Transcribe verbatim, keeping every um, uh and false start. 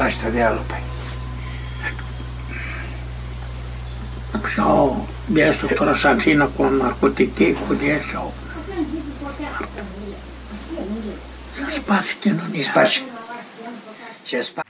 Ăștia de alu, păi. Și-au de asta trăsacină cu narcotice, cu de și-au să spați chinunia. Spați. Ce spați.